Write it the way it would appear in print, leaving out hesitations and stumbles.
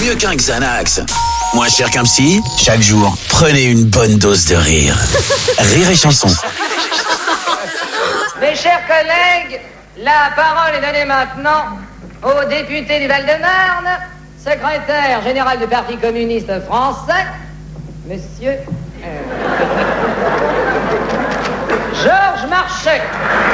mieux qu'un Xanax. Moins cher qu'un psy, chaque jour, prenez une bonne dose de rire. Rire et chanson. Mes chers collègues, la parole est donnée maintenant au député du Val-de-Marne, secrétaire général du Parti communiste français, monsieur Georges Marchais.